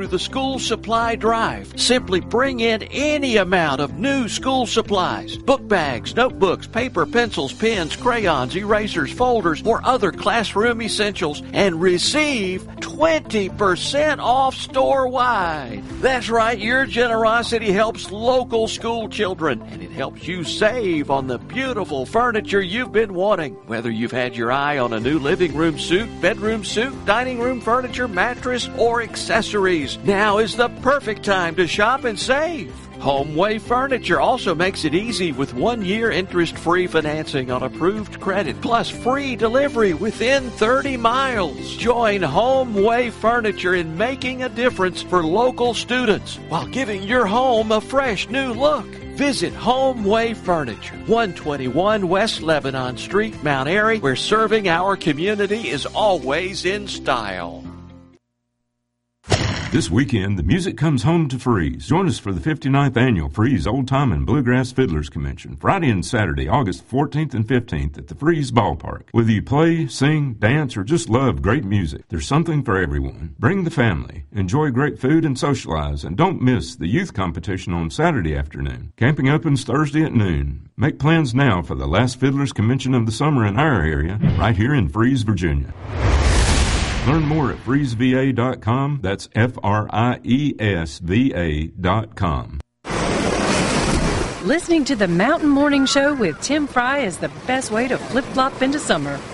through the school supply drive. Simply bring in any amount of new school supplies, book bags, notebooks, paper, pencils, pens, crayons, erasers, folders, or other classroom essentials, and receive 20% off store-wide. That's right, your generosity helps local school children, and it helps you save on the beautiful furniture you've been wanting. Whether you've had your eye on a new living room suite, bedroom suite, dining room furniture, mattress, or accessories, now is the perfect time to shop and save. HomeWay Furniture also makes it easy with 1-year interest-free financing on approved credit, plus free delivery within 30 miles. Join HomeWay Furniture in making a difference for local students while giving your home a fresh new look. Visit HomeWay Furniture, 121 West Lebanon Street, Mount Airy, where serving our community is always in style. This weekend, the music comes home to Freeze. Join us for the 59th Annual Freeze Old Time and Bluegrass Fiddlers Convention, Friday and Saturday, August 14th and 15th at the Freeze Ballpark. Whether you play, sing, dance, or just love great music, there's something for everyone. Bring the family, enjoy great food, and socialize, and don't miss the youth competition on Saturday afternoon. Camping opens Thursday at noon. Make plans now for the last Fiddlers Convention of the summer in our area, right here in Freeze, Virginia. Learn more at freezeva.com. That's FRIESVA.com. Listening to the Mountain Morning Show with Tim Fry is the best way to flip-flop into summer.